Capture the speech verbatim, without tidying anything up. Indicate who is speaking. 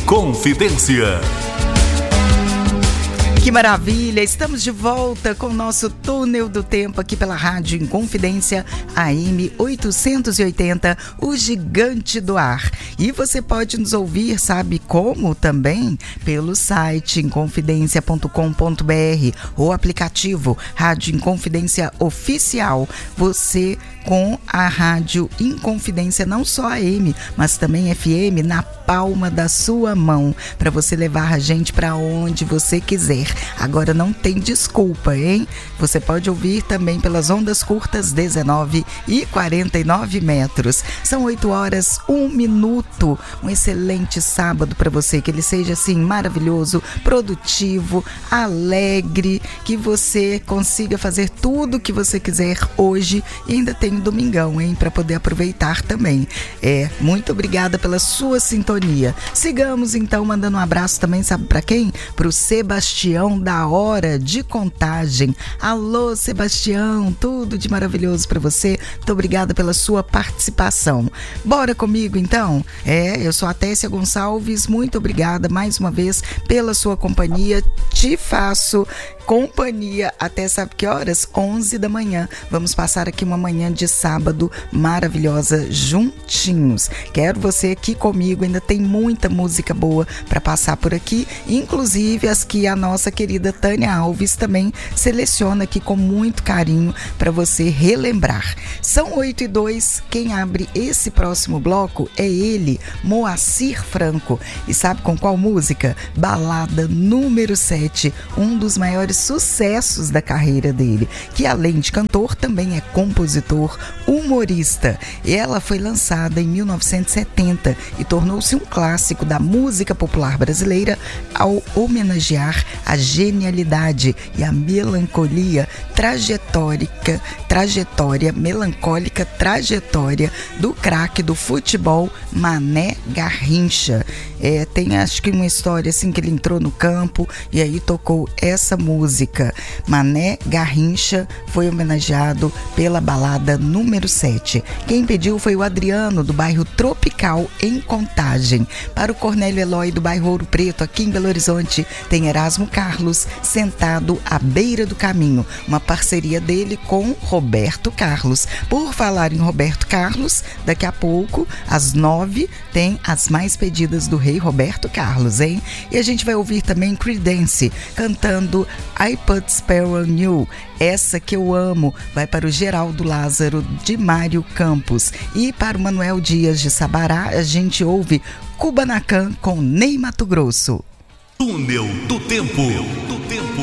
Speaker 1: Inconfidência.
Speaker 2: Que maravilha! Estamos de volta com o nosso Túnel do Tempo aqui pela Rádio Inconfidência A M oitocentos e oitenta, o gigante do ar. E você pode nos ouvir, sabe como também? Pelo site inconfidencia ponto com ponto b r ou aplicativo Rádio Inconfidência Oficial. Você com a Rádio Inconfidência, não só A M, mas também F M na palma da sua mão, para você levar a gente para onde você quiser. Agora não tem desculpa, hein? Você pode ouvir também pelas ondas curtas dezenove e quarenta e nove metros. São oito horas, um minuto. Um excelente sábado para você, que ele seja assim maravilhoso, produtivo, alegre, que você consiga fazer tudo o que você quiser hoje e ainda tem um domingão, hein? Para poder aproveitar também. É, muito obrigada pela sua sintonia. Sigamos então mandando um abraço também, sabe para quem? Pro Sebastião da Hora de Contagem. Alô, Sebastião, tudo de maravilhoso para você. Muito obrigada pela sua participação. Bora comigo então? É, eu sou a Tessia Gonçalves, muito obrigada mais uma vez pela sua companhia. Te faço companhia até, sabe que horas? onze da manhã. Vamos passar aqui uma manhã de sábado maravilhosa juntinhos. Quero você aqui comigo, ainda tem muita música boa para passar por aqui, inclusive as que a nossa querida Tânia Alves também seleciona aqui com muito carinho para você relembrar. São oito e dois, quem abre esse próximo bloco é ele, Moacir Franco. E sabe com qual música? Balada número sete, um dos maiores sucessos da carreira dele, que além de cantor, também é compositor, humorista. E ela foi lançada em mil novecentos e setenta e tornou-se um clássico da música popular brasileira ao homenagear a genialidade e a melancolia trajetórica, trajetória, melancólica trajetória do craque do futebol Mané Garrincha. É, tem acho que uma história assim que ele entrou no campo e aí tocou essa música. Mané Garrincha foi homenageado pela balada número sete. Quem pediu foi o Adriano, do bairro Tropical, em Contagem. Para o Cornélio Eloy, do bairro Ouro Preto, aqui em Belo Horizonte, tem Erasmo Carlos, Sentado à Beira do Caminho, uma parceria dele com Roberto Carlos. Por falar em Roberto Carlos, daqui a pouco, às nove, tem as mais pedidas do rei Roberto Carlos, hein? E a gente vai ouvir também Creedence cantando I Put Spell on You. Essa que eu amo vai para o Geraldo Lázaro de Mário Campos. E para o Manuel Dias de Sabará, a gente ouve Kubanacan com Ney Matogrosso.
Speaker 1: Túnel do Tempo. Do Tempo.